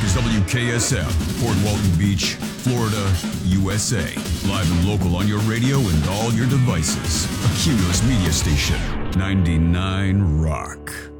is WKSM, Fort Walton Beach, Florida, USA. Live and local on your radio and all your devices. A Cumulus Media Station, 99 Rock.